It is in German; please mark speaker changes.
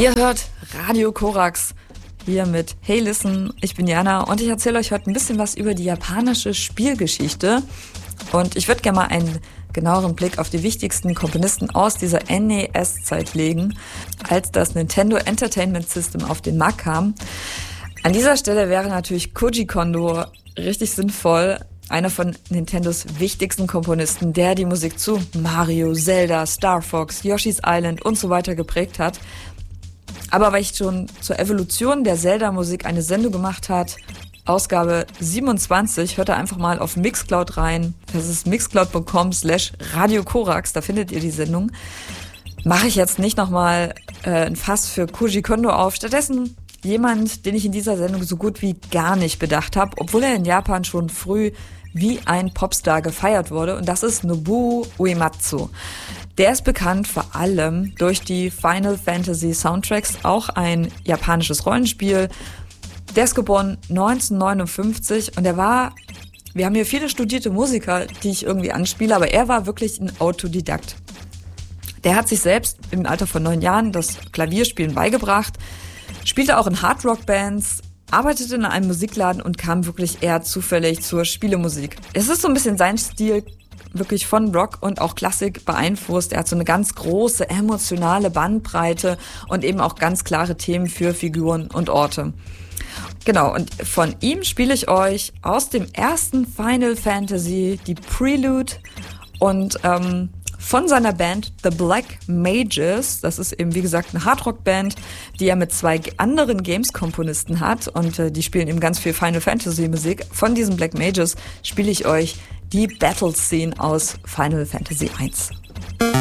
Speaker 1: Ihr hört Radio Korax hier mit Hey Listen, ich bin Jana und ich erzähle euch heute ein bisschen was über die japanische Spielgeschichte und ich würde gerne mal einen genaueren Blick auf die wichtigsten Komponisten aus dieser NES-Zeit legen, als das Nintendo Entertainment System auf den Markt kam. An dieser Stelle wäre natürlich Koji Kondo richtig sinnvoll, einer von Nintendos wichtigsten Komponisten, der die Musik zu Mario, Zelda, Star Fox, Yoshi's Island und so weiter geprägt hat. Aber weil ich schon zur Evolution der Zelda-Musik eine Sendung gemacht hat, Ausgabe 27, hört da einfach mal auf Mixcloud rein. Das ist mixcloud.com/Radio Korax, da findet ihr die Sendung. Mache ich jetzt nicht nochmal ein Fass für Koji Kondo auf. Stattdessen jemand, den ich in dieser Sendung so gut wie gar nicht bedacht habe, obwohl er in Japan schon früh wie ein Popstar gefeiert wurde. Und das ist Nobuo Uematsu. Der ist bekannt vor allem durch die Final Fantasy Soundtracks, auch ein japanisches Rollenspiel. Der ist geboren 1959 und wir haben hier viele studierte Musiker, die ich irgendwie anspiele, aber er war wirklich ein Autodidakt. Der hat sich selbst im Alter von 9 Jahren das Klavierspielen beigebracht, spielte auch in Hardrock-Bands, arbeitete in einem Musikladen und kam wirklich eher zufällig zur Spielemusik. Es ist so ein bisschen sein Stil, wirklich von Rock und auch Klassik beeinflusst. Er hat so eine ganz große emotionale Bandbreite und eben auch ganz klare Themen für Figuren und Orte. Genau, und von ihm spiele ich euch aus dem ersten Final Fantasy die Prelude und von seiner Band The Black Mages. Das ist eben, wie gesagt, eine Hardrock-Band, die er mit 2 anderen Games-Komponisten hat und die spielen eben ganz viel Final Fantasy-Musik. Von diesen Black Mages spiele ich euch die Battle Scene aus Final Fantasy 1.